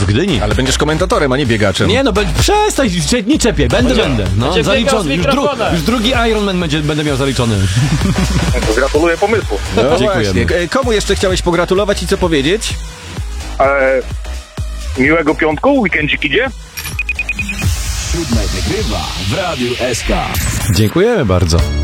w Gdyni. Ale będziesz komentatorem, a nie biegaczem. Nie no, przestań, nie czepiaj, będę. No, Będzie zaliczony. biegał z mikrofonem. Już drugi Ironman będę miał zaliczony. Gratuluję pomysłu. No Dziękujemy. właśnie. Komu jeszcze chciałeś pogratulować i co powiedzieć? Miłego piątku, weekendzik idzie. Siódme wygrywa w Radiu SK. Dziękujemy bardzo.